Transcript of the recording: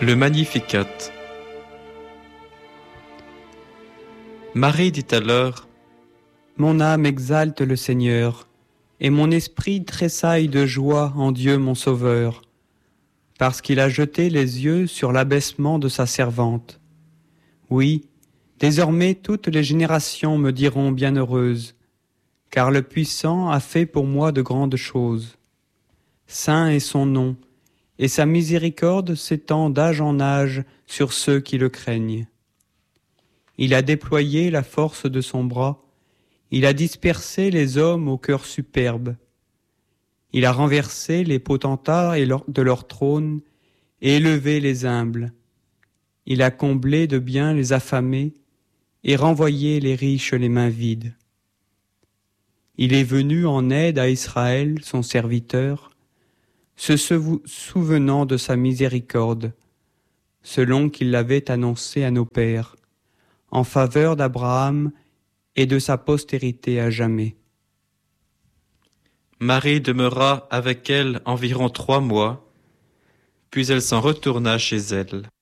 Le Magnificat. Marie dit alors: Mon âme exalte le Seigneur, et mon esprit tressaille de joie en Dieu mon Sauveur, parce qu'il a jeté les yeux sur l'abaissement de sa servante. Oui, désormais toutes les générations me diront bienheureuse, car le Puissant a fait pour moi de grandes choses. Saint est son nom, et sa miséricorde s'étend d'âge en âge sur ceux qui le craignent. Il a déployé la force de son bras, il a dispersé les hommes au cœur superbe. Il a renversé les potentats de leur trône et élevé les humbles. Il a comblé de biens les affamés et renvoyé les riches les mains vides. Il est venu en aide à Israël, son serviteur, se souvenant de sa miséricorde, selon qu'il l'avait annoncé à nos pères, en faveur d'Abraham et de sa postérité à jamais. Marie demeura avec elle environ 3 mois, puis elle s'en retourna chez elle.